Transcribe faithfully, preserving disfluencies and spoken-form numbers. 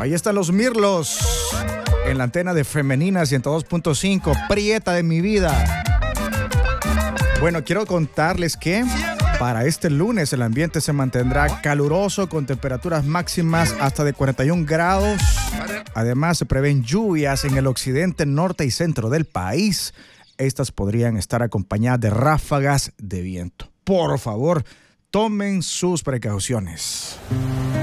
Ahí están los mirlos en la antena de Femenina ciento dos punto cinco, prieta de mi vida. Bueno, quiero contarles que para este lunes el ambiente se mantendrá caluroso con temperaturas máximas hasta de cuarenta y un grados. Además, se prevén lluvias en el occidente, norte y centro del país. Estas podrían estar acompañadas de ráfagas de viento. Por favor, tomen sus precauciones.